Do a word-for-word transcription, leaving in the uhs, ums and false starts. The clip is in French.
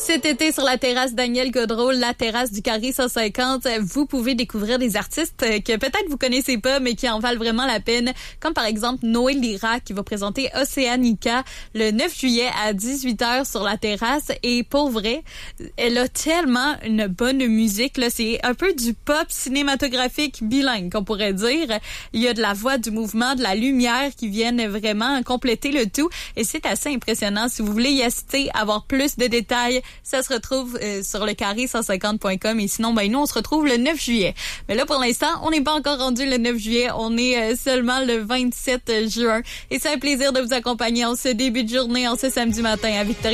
Cet été, sur la terrasse Daniel Godreau, la terrasse du Carré cent cinquante, vous pouvez découvrir des artistes que peut-être vous connaissez pas, mais qui en valent vraiment la peine, comme par exemple Noé Lira, qui va présenter Oceanica le neuf juillet à dix-huit heures sur la terrasse. Et pour vrai, elle a tellement une bonne musique, là. C'est un peu du pop cinématographique bilingue, qu'on pourrait dire. Il y a de la voix, du mouvement, de la lumière qui viennent vraiment compléter le tout. Et c'est assez impressionnant. Si vous voulez y assister, avoir plus de détails, ça se retrouve euh, sur le carré cent cinquante point com. Et sinon, ben nous, on se retrouve le neuf juillet. Mais là, pour l'instant, on n'est pas encore rendu le neuf juillet. On est euh, seulement le vingt-sept juin. Et c'est un plaisir de vous accompagner en ce début de journée, en ce samedi matin à Victoria.